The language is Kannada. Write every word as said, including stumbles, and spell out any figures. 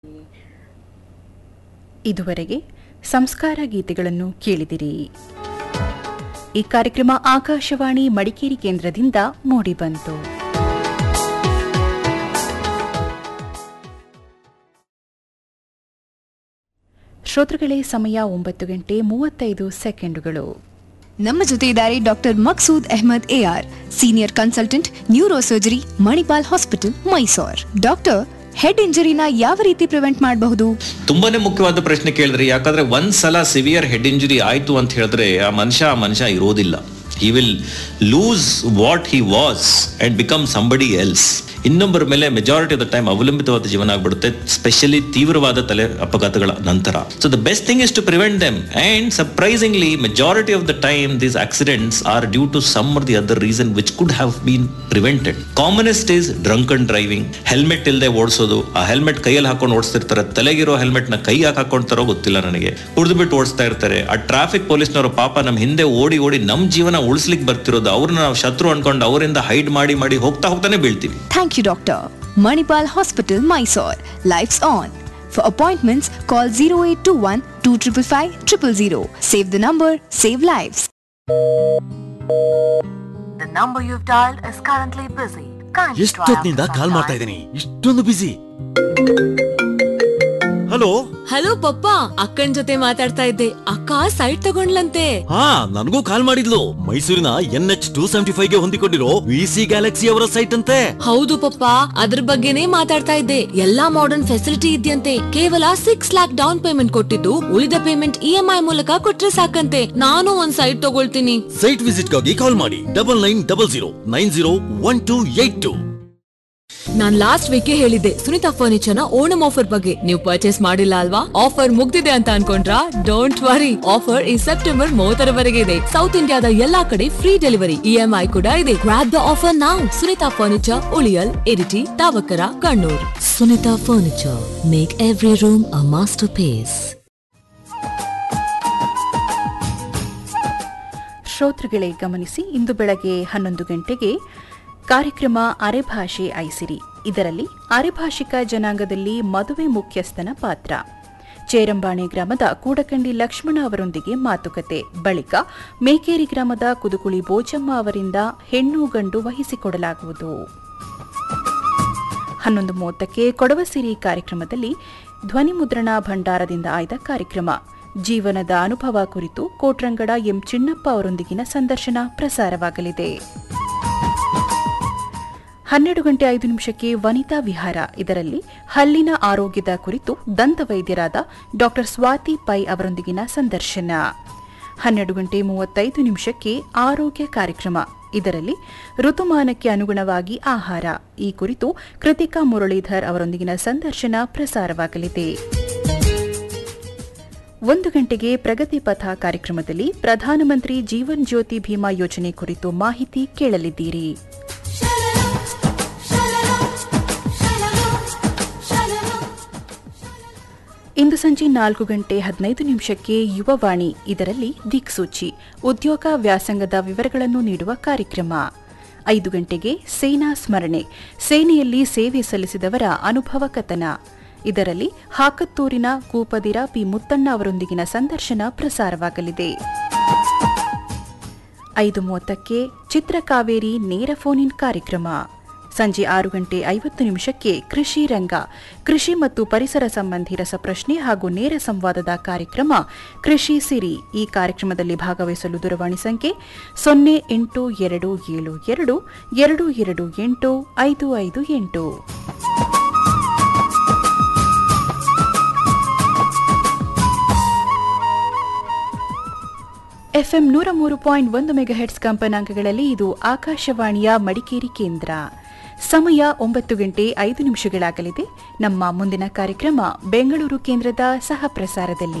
ಇದುವರೆಗೆ ಸಂಸ್ಕಾರ ಗೀತೆಗಳನ್ನು ಕೇಳಿದಿರಿ. ಈ ಕಾರ್ಯಕ್ರಮ ಆಕಾಶವಾಣಿ ಮಡಿಕೇರಿ ಕೇಂದ್ರದಿಂದ ಮೂಡಿಬಂತು. ಶ್ರೋತೃಗಳೇ, ಸಮಯ ಒಂಬತ್ತು ಗಂಟೆ ಮೂವತ್ತೈದು ಸೆಕೆಂಡುಗಳು. ನಮ್ಮ ಜೊತೆ ಇದ್ದಾರೆ doctor Maqsood Ahmed AR, senior consultant neuro surgery, Manipal hospital, Mysore. Doctor, head ಇಂಜರಿನ ಯಾವ ರೀತಿ ಪ್ರಿವೆಂಟ್ ಮಾಡಬಹುದು? ತುಂಬಾನೇ ಮುಖ್ಯವಾದ ಪ್ರಶ್ನೆ ಕೇಳಿದ್ರಿ. ಯಾಕಂದ್ರೆ ಒಂದ್ಸಲ ಸಿವಿಯರ್ ಹೆಡ್ ಇಂಜರಿ ಆಯ್ತು ಅಂತ ಹೇಳಿದ್ರೆ ಆ ಮನುಷ್ಯ ಆ ಮನುಷ್ಯ ಇರೋದಿಲ್ಲ. he will lose what he was and become somebody else. ಇನ್ನೊಬ್ಬರ ಮೇಲೆ ಮೆಜಾರಿಟಿ ಆಫ್ ದ ಟೈಮ್ ಅವಲಂಬಿತವಾದ ಜೀವನ ಆಗ್ಬಿಡುತ್ತೆ, ಸ್ಪೆಷಲಿ ತೀವ್ರವಾದ ತಲೆ ಅಪಘಾತಗಳ ನಂತರ. So the best thing is to prevent them, and surprisingly majority of the time these accidents R due to some R the other reason which could have been prevented. Commonest is drunk and driving, helmet ಇಲ್ಲದೆ ಓಡಿಸೋದು. ಆ ಹೆಲ್ಮೆಟ್ ಕೈಯಲ್ಲಿ ಹಾಕೊಂಡು ಓಡಿಸ್ತಿರ್ತಾರೆ, ತಲೆಗಿರೋ ಹೆಲ್ಮೆಟ್ ನ ಕೈ ಯಾಕೆ ಹಾಕೊಂಡ್ತಾರೋ ಗೊತ್ತಿಲ್ಲ ನನಗೆ, ಕುಡಿದು ಬಿಟ್ಟು ಓಡಿಸ್ತಾ ಇರ್ತಾರೆ. ಆ ಟ್ರಾಫಿಕ್ ಪೊಲೀಸ್ನವರು ಪಾಪ ನಮ್ ಹಿಂದೆ ಓಡಿ ಓಡಿ ನಮ್ ಜೀವನ ಉಳಿಸ್ಲಿಕ್ಕೆ ಬರ್ತಿರೋದು, ಅವ್ರನ್ನ ನಾವು ಶತ್ರು ಅನ್ಕೊಂಡು ಅವರಿಂದ ಹೈಡ್ ಮಾಡಿ ಮಾಡಿ ಹೋಗ್ತಾ ಹೋಗ್ತಾನೆ ಬೀಳ್ತೀವಿ. Thank you, Doctor. Manipal Hospital, Mysore. Life's on. For appointments, call zero eight two one two five five zero zero zero. Save the number, save lives. The number you've dialed is currently busy. Kindly try ಎಷ್ಟೊತ್ತಿನಿಂದ ಕಾಲ್ ಮಾಡ್ತಾ ಇದ್ದೀನಿ, ಇಷ್ಟೊಂದು ಬಿಸಿ. ಹಲೋ ಹಲೋ ಪಪ್ಪ, ಅಕ್ಕನ್ ಜೊತೆ ಮಾತಾಡ್ತಾ ಇದ್ದೆ. ಅಕ್ಕ ಸೈಟ್ ತಗೊಂಡ್ಲಂತೆ. ಹಾ, ನನಗೂ ಕಾಲ್ ಮಾಡಿದ್ಲು. ಮೈಸೂರಿನ N H two seventy five ಗೆ ಹೊಂದಿಕೊಂಡಿರೋ ವಿ ಸಿ ಗ್ಯಾಲಕ್ಸಿ ಅವರ ಸೈಟ್ ಅಂತೆ. ಹೌದು ಪಪ್ಪ, ಅದ್ರ ಬಗ್ಗೆನೇ ಮಾತಾಡ್ತಾ ಇದ್ದೆ. ಎಲ್ಲಾ ಮಾಡರ್ನ್ ಫೆಸಿಲಿಟಿ ಇದೆಯಂತೆ. ಕೇವಲ ಸಿಕ್ಸ್ ಲ್ಯಾಕ್ ಡೌನ್ ಪೇಮೆಂಟ್ ಕೊಟ್ಟಿದ್ದು ಉಳಿದ ಪೇಮೆಂಟ್ ಇ ಎಂ ಐ ಮೂಲಕ ಕೊಟ್ರೆ ಸಾಕಂತೆ. ನಾನು ಒಂದ್ ಸೈಟ್ ತಗೊಳ್ತೀನಿ. ಸೈಟ್ ವಿಸಿಟ್ ಗಾಗಿ ಕಾಲ್ ಮಾಡಿ double nine double zero nine zero one two eight two. ನಾನ್ ಲಾಸ್ಟ್ ವೀಕ್ ಹೇಳಿದ್ದೆ ಸುನಿತಾ ಫರ್ನಿಚರ್ ನ ಓಣಂ ಆಫರ್ ಬಗ್ಗೆ. ನೀವು ಪರ್ಚೇಸ್ ಮಾಡಿಲ್ಲ ಅಲ್ವಾ? ಆಫರ್ ಮುಗ್ದಿದೆ ಅಂತ ಅನ್ಕೊಂಡ್ರಾ? ಡೋಂಟ್ ವರಿ, ಆಫರ್ ಈ ಸೆಪ್ಟೆಂಬರ್ ಮೂವತ್ತರವರೆಗೆ ಇದೆ. ಸೌತ್ ಇಂಡಿಯಾದ ಎಲ್ಲಾ ಕಡೆ free delivery, E M I ಕೂಡ ಇದೆ. ಗ್ರಾಬ್ ದ ಆಫರ್ ನಾವ್. Sunita furniture, ಉಳಿಯಲ್, Iritty, ತಾವಕರ, Kannur. Sunita furniture, make every room ಅ ಮಾಸ್ಟರ್ ಪೀಸ್. ಶ್ರೋತೃಗಳೇ ಗಮನಿಸಿ, ಇಂದು ಬೆಳಗ್ಗೆ ಹನ್ನೊಂದು ಗಂಟೆಗೆ ಕಾರ್ಯಕ್ರಮ ಅರೆಭಾಷೆ ಐಸಿರಿ. ಇದರಲ್ಲಿ ಅರೆಭಾಷಿಕ ಜನಾಂಗದಲ್ಲಿ ಮದುವೆ ಮುಖ್ಯಸ್ಥನ ಪಾತ್ರ, ಚೇರಂಬಾಣೆ ಗ್ರಾಮದ ಕೂಡಕಂಡಿ ಲಕ್ಷ್ಮಣ ಅವರೊಂದಿಗೆ ಮಾತುಕತೆ. ಬಳಿಕ ಮೇಕೇರಿ ಗ್ರಾಮದ ಕುದುಕುಳಿ ಬೋಜಮ್ಮ ಅವರಿಂದ ಹೆಣ್ಣು ಗಂಡು ವಹಿಸಿಕೊಡಲಾಗುವುದು. ಹನ್ನೊಂದು ಮೂವತ್ತಕ್ಕೆ ಕೊಡವಸಿರಿ ಕಾರ್ಯಕ್ರಮದಲ್ಲಿ ಧ್ವನಿ ಮುದ್ರಣ ಭಂಡಾರದಿಂದ ಆಯ್ದ ಕಾರ್ಯಕ್ರಮ, ಜೀವನದ ಅನುಭವ ಕುರಿತು ಕೋಟ್ರಂಗಡ ಎಂ ಚಿನ್ನಪ್ಪ ಅವರೊಂದಿಗಿನ ಸಂದರ್ಶನ ಪ್ರಸಾರವಾಗಲಿದೆ. ಹನ್ನೆರಡು ಗಂಟೆ ಐದು ನಿಮಿಷಕ್ಕೆ ವನಿತಾ ವಿಹಾರ. ಇದರಲ್ಲಿ ಹಲ್ಲಿನ ಆರೋಗ್ಯದ ಕುರಿತು ದಂತ ವೈದ್ಯರಾದ ಡಾ ಸ್ವಾತಿ ಪೈ ಅವರೊಂದಿಗಿನ ಸಂದರ್ಶನ. ಹನ್ನೆರಡು ಗಂಟೆ ಮೂವತ್ತೈದು ನಿಮಿಷಕ್ಕೆ ಆರೋಗ್ಯ ಕಾರ್ಯಕ್ರಮ. ಇದರಲ್ಲಿ ಋತುಮಾನಕ್ಕೆ ಅನುಗುಣವಾಗಿ ಆಹಾರ, ಈ ಕುರಿತು ಕೃತಿಕಾ ಮುರಳೀಧರ್ ಅವರೊಂದಿಗಿನ ಸಂದರ್ಶನ ಪ್ರಸಾರವಾಗಲಿದೆ. ಒಂದು ಗಂಟೆಗೆ ಪ್ರಗತಿ ಪಥ ಕಾರ್ಯಕ್ರಮದಲ್ಲಿ ಪ್ರಧಾನಮಂತ್ರಿ ಜೀವನ್ ಜ್ಯೋತಿ ಭೀಮಾ ಯೋಜನೆ ಕುರಿತು ಮಾಹಿತಿ ಕೇಳಲಿದ್ದೀರಿ. ಇಂದು ಸಂಜೆ ನಾಲ್ಕು ಗಂಟೆ ಹದಿನೈದು ನಿಮಿಷಕ್ಕೆ ಯುವವಾಣಿ. ಇದರಲ್ಲಿ ದಿಕ್ಸೂಚಿ, ಉದ್ಯೋಗ ವ್ಯಾಸಂಗದ ವಿವರಗಳನ್ನು ನೀಡುವ ಕಾರ್ಯಕ್ರಮ. ಐದು ಗಂಟೆಗೆ ಸೇನಾ ಸ್ಮರಣೆ, ಸೇನೆಯಲ್ಲಿ ಸೇವೆ ಸಲ್ಲಿಸಿದವರ ಅನುಭವ ಕಥನ. ಇದರಲ್ಲಿ ಹಾಕತ್ತೂರಿನ ಕೂಪದಿರ ಪಿ ಮುತ್ತಣ್ಣ ಅವರೊಂದಿಗಿನ ಸಂದರ್ಶನ ಪ್ರಸಾರವಾಗಲಿದೆ. ಐದು ಮೂವತ್ತಕ್ಕೆ ಚಿತ್ರಕಾವೇರಿ ನೇರ ಫೋನ್ ಇನ್ ಕಾರ್ಯಕ್ರಮ. ಸಂಜೆ ಆರು ಗಂಟೆ ಐವತ್ತು ನಿಮಿಷಕ್ಕೆ ಕೃಷಿ ರಂಗ, ಕೃಷಿ ಮತ್ತು ಪರಿಸರ ಸಂಬಂಧಿ ರಸಪ್ರಶ್ನೆ ಹಾಗೂ ನೇರ ಸಂವಾದದ ಕಾರ್ಯಕ್ರಮ ಕೃಷಿ ಸಿರಿ. ಈ ಕಾರ್ಯಕ್ರಮದಲ್ಲಿ ಭಾಗವಹಿಸಲು ದೂರವಾಣಿ ಸಂಖ್ಯೆ ಸೊನ್ನೆ ಎಂಟು ಎರಡು ಏಳು ಎರಡು ಎರಡು ಎರಡು ಎಂಟು ಐದು ಐದು ಎಂಟು. ಎಫ್ಎಂ ನೂರ ಮೂರು ಪಾಯಿಂಟ್ ಒಂದು ಮೆಗಾಹೆಟ್ಸ್ ಕಂಪನಾಂಕಗಳಲ್ಲಿ ಇದು ಆಕಾಶವಾಣಿಯ ಮಡಿಕೇರಿ ಕೇಂದ್ರ. ಸಮಯ ಒಂಬತ್ತು ಗಂಟೆ ಐದು ನಿಮಿಷಗಳಾಗಲಿದೆ. ನಮ್ಮ ಮುಂದಿನ ಕಾರ್ಯಕ್ರಮ ಬೆಂಗಳೂರು ಕೇಂದ್ರದ ಸಹ ಪ್ರಸಾರದಲ್ಲಿ.